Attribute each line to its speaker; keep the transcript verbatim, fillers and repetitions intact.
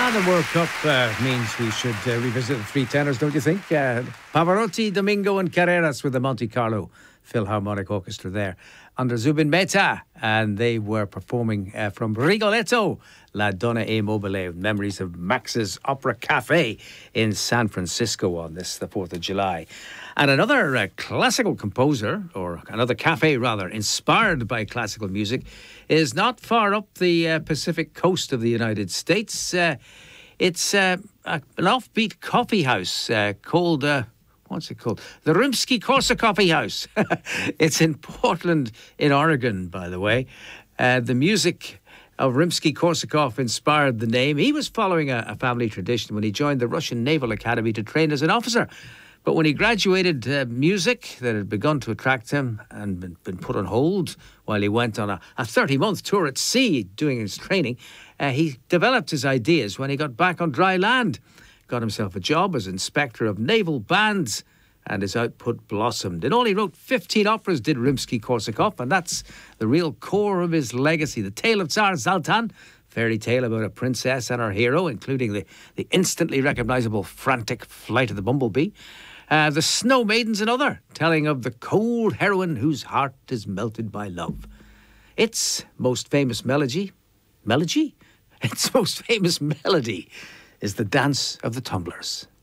Speaker 1: Ah, the World Cup uh, means we should uh, revisit the three tenors, don't you think? Uh, Pavarotti, Domingo and Carreras with the Monte Carlo Philharmonic Orchestra there under Zubin Mehta, and they were performing uh, from Rigoletto, La Donna e Mobile, memories of Max's Opera Cafe in San Francisco on this, the fourth of July. And another uh, classical composer, or another cafe rather, inspired by classical music, is not far up the uh, Pacific coast of the United States. Uh, it's uh, a, an offbeat coffee house uh, called... Uh, What's it called? The Rimsky-Korsakov Coffee House. It's in Portland, in Oregon, by the way. Uh, the music of Rimsky-Korsakov inspired the name. He was following a, a family tradition when he joined the Russian Naval Academy to train as an officer. But when he graduated, uh, music that had begun to attract him and been, been put on hold while he went on a, a thirty-month tour at sea doing his training, uh, he developed his ideas when he got back on dry land. Got himself a job as inspector of naval bands, and his output blossomed. In all, he wrote fifteen operas, did Rimsky-Korsakov, and that's the real core of his legacy. The Tale of Tsar Zaltan, fairy tale about a princess and her hero, including the, the instantly recognisable frantic flight of the bumblebee. Uh, the Snow Maiden's another, telling of the cold heroine whose heart is melted by love. Its most famous melody, melody? Its most famous melody is the Dance of the Tumblers.